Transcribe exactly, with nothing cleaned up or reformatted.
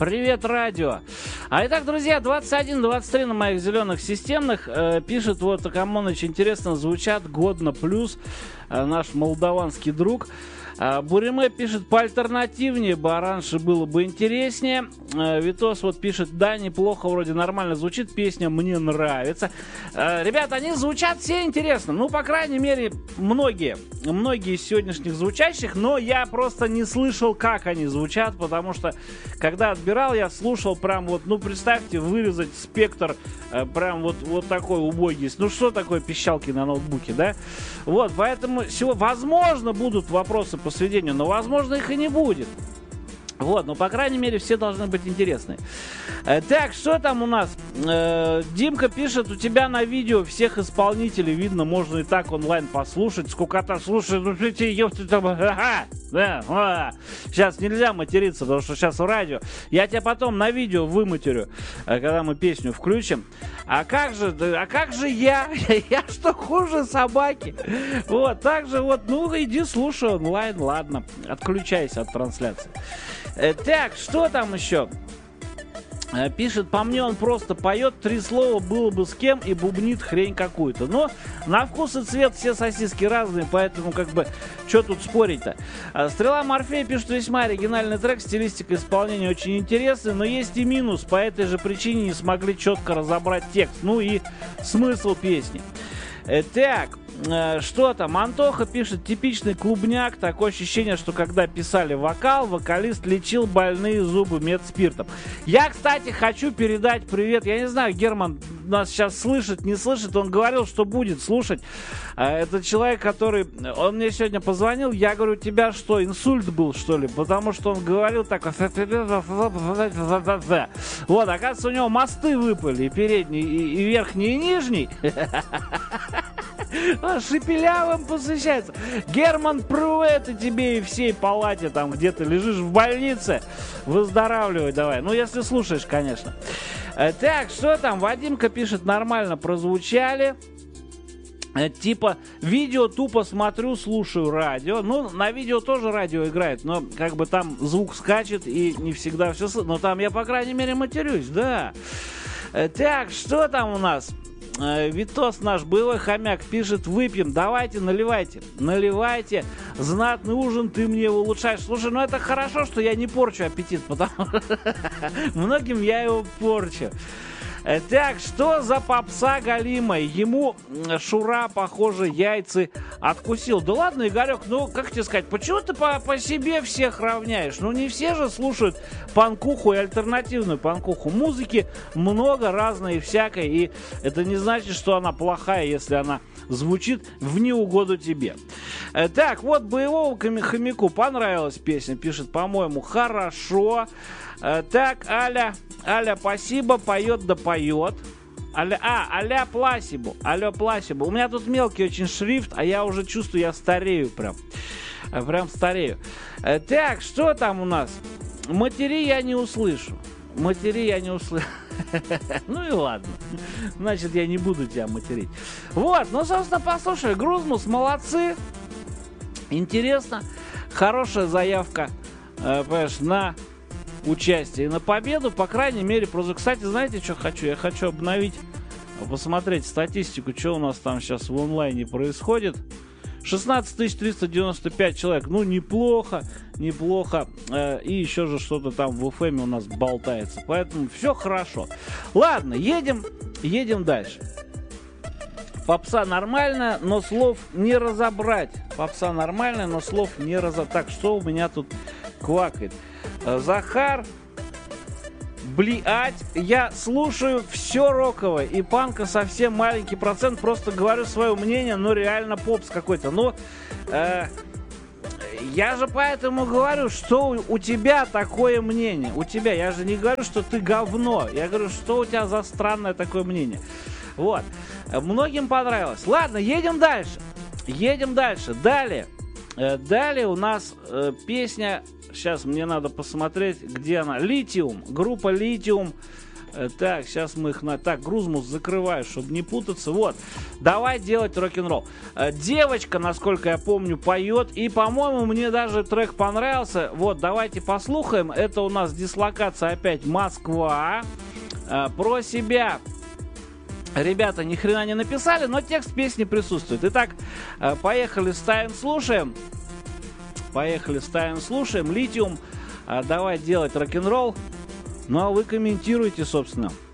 Привет, радио. А итак, друзья, двадцать один двадцать три на моих зеленых системных. Э, пишет, вот, Акамоныч, интересно звучат, годно плюс, э, наш молдаванский друг. А, Буриме пишет, поальтернативнее бы, а раньше было бы интереснее. а, Витос вот пишет, да, неплохо, вроде нормально звучит, песня мне нравится. а, Ребята, они звучат все интересно. Ну, по крайней мере, многие Многие из сегодняшних звучащих. Но я просто не слышал, как они звучат, потому что, когда отбирал, я слушал прям вот, ну, представьте, вырезать спектр а, прям вот, вот такой убогий. Ну, что такое пищалки на ноутбуке, да? Вот, поэтому, всего, возможно, будут вопросы по сведению, но, возможно, их и не будет. Вот, но, по крайней мере, все должны быть интересны. Э, так, что там у нас? Э, Димка пишет, у тебя на видео всех исполнителей видно, можно и так онлайн послушать. Сколько-то слушает, ну, ёпты там, ага, да, а. Сейчас нельзя материться, потому что сейчас в радио. Я тебя потом на видео выматерю, когда мы песню включим. А как же, а как же я? Я что, хуже собаки? Вот, так же вот, ну, иди слушай онлайн, ладно, отключайся от трансляции. Так, что там еще? Пишет, по мне он просто поет, три слова было бы с кем и бубнит хрень какую-то. Но на вкус и цвет все сосиски разные, поэтому как бы, что тут спорить-то? Стрела Морфея пишет, весьма оригинальный трек, стилистика исполнения очень интересная, но есть и минус, по этой же причине не смогли четко разобрать текст, ну и смысл песни. Так, что там? Антоха пишет, типичный клубняк. Такое ощущение, что когда писали вокал, вокалист лечил больные зубы медспиртом. Я, кстати, хочу передать привет. Я не знаю, Герман нас сейчас слышит, не слышит. Он говорил, что будет слушать. Это человек, который... Он мне сегодня позвонил. Я говорю, у тебя что, инсульт был, что ли? Потому что он говорил так... Вот, оказывается, у него мосты выпали. И передний, и верхний, и нижний. Шепелявым посвящается. Герман, привет и тебе, и всей палате, там, где ты лежишь в больнице. Выздоравливай давай. Ну, если слушаешь, конечно. Так, что там? Вадимка пишет, нормально прозвучали. Типа, видео тупо смотрю, слушаю радио. Ну, на видео тоже радио играет, но как бы там звук скачет и не всегда все слышно. Но там я, по крайней мере, матерюсь, да. Так, что там у нас? Витос наш боевой хомяк пишет, выпьем, давайте, наливайте, наливайте, знатный ужин ты мне улучшаешь. Слушай, ну это хорошо, что я не порчу аппетит, потому что многим я его порчу. Так, что за попса галимая? Ему Шура, похоже, яйцы откусил. Да ладно, Игорек, ну, как тебе сказать, почему ты по, по себе всех равняешь? Ну, не все же слушают панкуху и альтернативную панкуху. Музыки много разной и всякой, и это не значит, что она плохая, если она звучит в неугоду тебе. Так, вот боевому хомяку понравилась песня, пишет, по-моему, хорошо. Так, Аля, Аля, спасибо, поет да поет. Аля, а, Аля Пласибу, Аля Пласибу. У меня тут мелкий очень шрифт, а я уже чувствую, я старею прям. Прям старею. Так, что там у нас? Матери я не услышу. Матери я не услышу. Ну и ладно. Значит, я не буду тебя материть. Вот, ну, собственно, послушай, Грузмус, молодцы. Интересно. Хорошая заявка, понимаешь, на участие и на победу, по крайней мере, просто, кстати, знаете, что хочу? Я хочу обновить, посмотреть статистику, что у нас там сейчас в онлайне происходит. шестнадцать тысяч триста девяносто пять человек, ну, неплохо, неплохо, и еще же что-то там в эф эм у нас болтается, поэтому все хорошо. Ладно, едем, едем дальше. Попса нормальная, но слов не разобрать. Попса нормальная, но слов не разобрать. Так, что у меня тут квакает? Захар, блядь, я слушаю все роковое и панка совсем маленький процент, просто говорю свое мнение, но реально попс какой-то. Но э, я же поэтому говорю, что у, у тебя такое мнение, у тебя, я же не говорю, что ты говно, я говорю, что у тебя за странное такое мнение. Вот, многим понравилось. Ладно, едем дальше, едем дальше, далее. Далее у нас э, песня, сейчас мне надо посмотреть, где она. Литиум, группа Литиум, Э, Так, сейчас мы их на... Так, Грузмус закрываю, чтобы не путаться. Вот, давай делать рок-н-ролл. Э, Девочка, насколько я помню, поет. И, по-моему, мне даже трек понравился. Вот, давайте послушаем. Это у нас дислокация опять Москва. Э, Про себя ребята ни хрена не написали, но текст песни присутствует. Итак, э, поехали, ставим, слушаем. Поехали, ставим, слушаем. Литиум. Э, Давай делать рок-н-ролл. Ну а вы комментируйте, собственно.